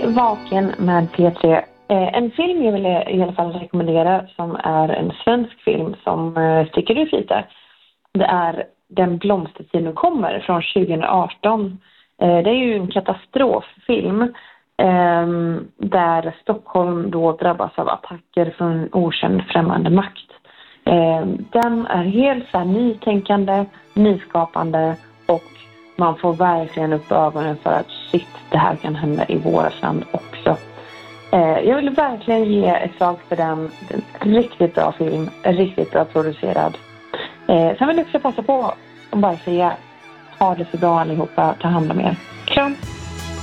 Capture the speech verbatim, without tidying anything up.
Vaken med P tre. Eh, en film jag vill i alla fall rekommendera som är en svensk film som eh, sticker ut lite. Det är Den blomstertid nu kommer från tjugo arton. Eh, det är ju en katastroffilm eh, där Stockholm då drabbas av attacker från okänd främmande makt. Eh, den är helt så här nytänkande, nyskapande och man får verkligen upp ögonen för att shit, det här kan hända i vårt land också. Eh, jag vill verkligen ge ett slag för den. En riktigt bra film, riktigt bra producerad. Eh, sen vill jag också passa på att bara säga ha det så bra allihopa, ta hand om er. Kram!